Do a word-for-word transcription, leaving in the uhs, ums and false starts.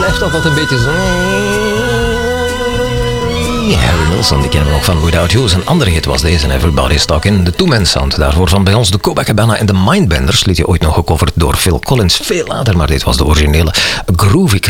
blijft altijd een beetje zo... Harry Nilsson, die kennen we nog van Without You. Zijn andere hit was deze, Everybody's Talking. De Two-Man Sound, daarvoor van bij ons de Copacabana en de Mindbenders. Liet je ooit nog gecoverd door Phil Collins. Veel later, maar dit was de originele groovy